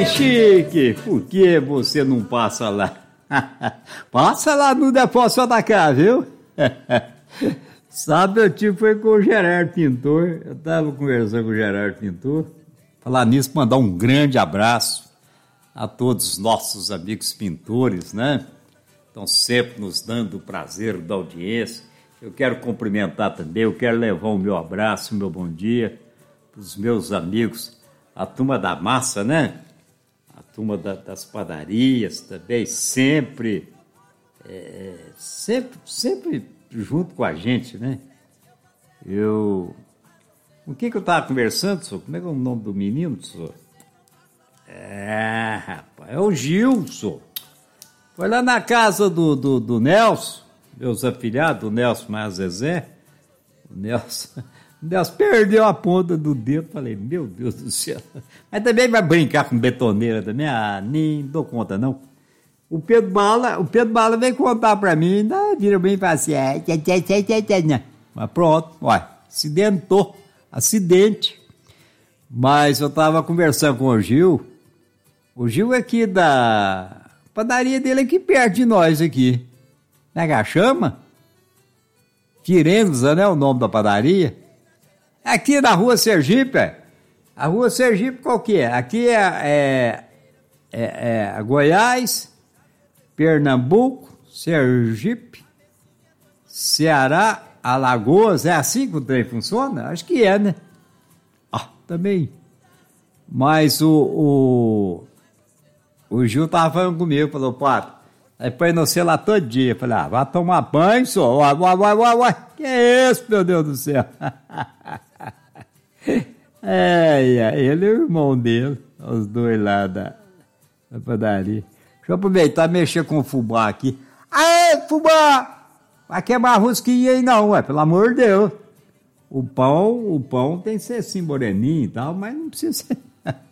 Ei, Chique, por que você não passa lá? Passa lá no depósito da cá, viu? Sabe, eu tive foi com o Gerardo Pintor. Eu estava conversando com o Gerardo Pintor. Falar nisso, mandar um grande abraço a todos os nossos amigos pintores, né? Estão sempre nos dando o prazer da audiência. Eu quero cumprimentar também, eu quero levar o meu abraço, o meu bom dia para os meus amigos, a turma da massa, né? A turma das padarias também, sempre junto com a gente, né? Com quem que eu estava conversando, senhor? Como é que é o nome do menino, senhor? Rapaz, é o Gilson. Foi lá na casa do Nelson, meus afilhados, o Nelson mais Zezé. O Nelson perdeu a ponta do dedo. Falei, meu Deus do céu. Mas também vai brincar com betoneira também? Nem dou conta, não. O Pedro Bala veio contar pra mim, ainda vira bem e fala assim, mas pronto, acidente. Mas eu tava conversando com o Gil é aqui da padaria dele aqui perto de nós aqui. Né, que chama? Firenza, né, o nome da padaria? Aqui na Rua Sergipe, A Rua Sergipe qual que é? Aqui é Goiás, Pernambuco, Sergipe, Ceará, Alagoas. É assim que o trem funciona? Acho que é, né? Também. Mas o Gil tava falando comigo, falou, Pato, aí põe você lá todo dia. Eu falei, vai tomar banho, só. Uai. Que é isso, meu Deus do céu? Ele e o irmão dele, os dois lá da padaria. Deixa eu aproveitar e mexer com o fubá aqui. Aê, fubá! Vai queimar a rosquinha aí não, pelo amor de Deus. O pão tem que ser assim, moreninho e tal, mas não precisa ser.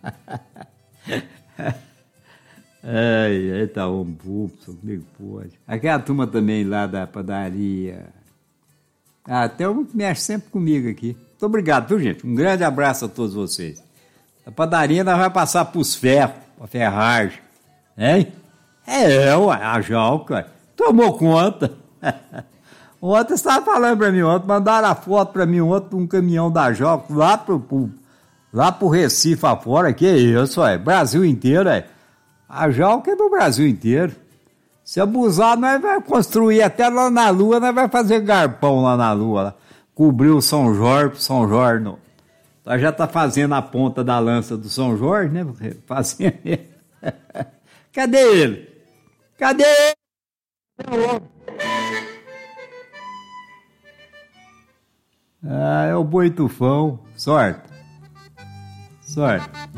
Tá um pulso, comigo pode. Aquela turma também lá da padaria. Até um que mexe sempre comigo aqui. Muito obrigado, viu, gente? Um grande abraço a todos vocês. A padaria nós vai passar pros ferros, pra ferragem. Hein? A Jalca, tomou conta. Ontem você estava falando para mim, mandaram a foto para mim ontem de um caminhão da Jalca lá pro Recife afora, que isso, Brasil inteiro, A Jalca é do Brasil inteiro. Se abusar, nós vai construir até lá na Lua, nós vai fazer garpão lá na Lua, lá. Cobrir o São Jorge, não. Nós já tá fazendo a ponta da lança do São Jorge, né? Fazendo. Cadê ele? É o Boi Tufão. Sorte.